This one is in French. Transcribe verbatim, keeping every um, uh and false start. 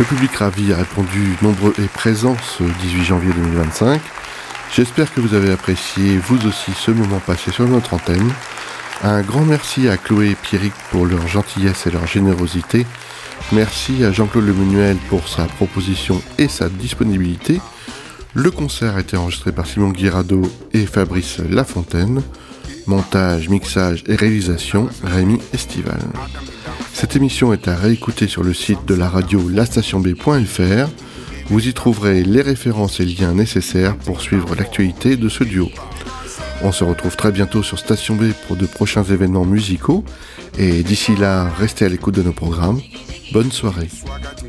Le public ravi a répondu nombreux et présent ce dix-huit janvier deux mille vingt-cinq. J'espère que vous avez apprécié vous aussi ce moment passé sur notre antenne. Un grand merci à Chloé et Pierrick pour leur gentillesse et leur générosité. Merci à Jean-Claude Lemenuel pour sa proposition et sa disponibilité. Le concert a été enregistré par Simon Guirado et Fabrice Lafontaine. Montage, mixage et réalisation, Rémi Estival. Cette émission est à réécouter sur le site de la radio la station b point f r. Vous y trouverez les références et liens nécessaires pour suivre l'actualité de ce duo. On se retrouve très bientôt sur Station B pour de prochains événements musicaux. Et d'ici là, restez à l'écoute de nos programmes. Bonne soirée.